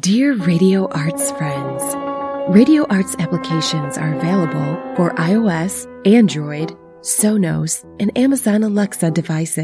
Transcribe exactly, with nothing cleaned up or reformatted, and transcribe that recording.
Dear Radio Arts friends, Radio Arts applications are available for iOS, Android, Sonos, and Amazon Alexa devices.